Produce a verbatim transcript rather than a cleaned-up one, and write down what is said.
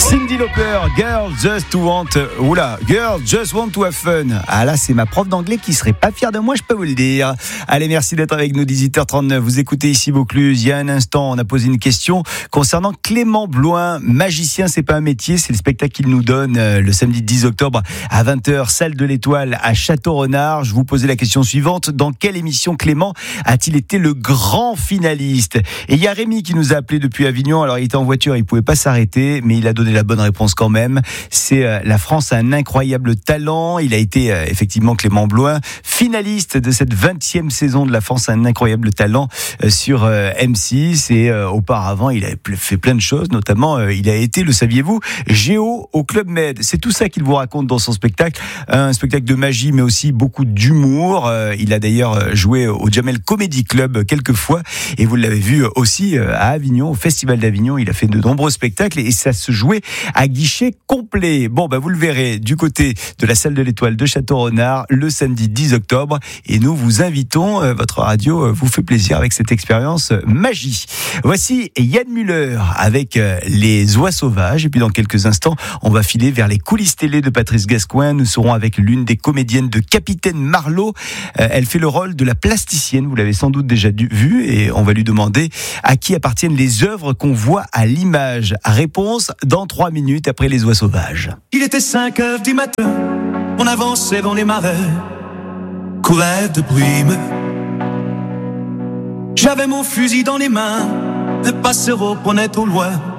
Cyndi Lauper, Girl Just to Want, oula, Girl Just Want to Have Fun. Ah là, c'est ma prof d'anglais qui serait pas fière de moi, je peux vous le dire. Allez, merci d'être avec nous, dix-huit heures trente-neuf. Vous écoutez ici Vaucluse. Il y a un instant, on a posé une question concernant Clément Bloin. Magicien, c'est pas un métier, c'est le spectacle qu'il nous donne euh, le samedi dix octobre à vingt heures, salle de l'Étoile à Château-Renard. Je vous posais la question suivante. Dans quelle émission Clément a-t-il été le grand finaliste? Et il y a Rémi qui nous a appelé depuis Avignon. Alors, il était en voiture, il pouvait pas s'arrêter, mais il a donné la bonne réponse quand même. C'est euh, la France a un incroyable talent. Il a été euh, effectivement Clément Bloin, finaliste de cette vingtième saison de La France a un incroyable talent euh, sur euh, M six. Et euh, auparavant, il a fait plein de choses. Notamment, euh, il a été, le saviez-vous, Géo au Club Med. C'est tout ça qu'il vous raconte dans son spectacle. Un spectacle de magie, mais aussi beaucoup d'humour. Euh, il a d'ailleurs joué au Jamel Comedy Club quelques fois. Et vous l'avez vu aussi à Avignon, au Festival d'Avignon. Il a fait de nombreux spectacles et ça se jouait à guichet complet. Bon, bah, vous le verrez du côté de la salle de l'Étoile de Château-Renard le samedi dix octobre. Et nous vous invitons, euh, votre radio euh, vous fait plaisir avec cette expérience euh, magie. Voici Yann Müller avec euh, Les Oies Sauvages. Et puis dans quelques instants, on va filer vers les coulisses télé de Patrice Gascoigne. Nous serons avec l'une des comédiennes de Capitaine Marlowe. Euh, elle fait le rôle de la plasticienne. Vous l'avez sans doute déjà dû, vu. Et on va lui demander à qui appartiennent les œuvres qu'on voit à l'image. Réponse dans trois minutes après Les Oies Sauvages. Il était cinq heures du matin, on avançait dans les marais, couvert de brume. J'avais mon fusil dans les mains, le passereau prenait au loin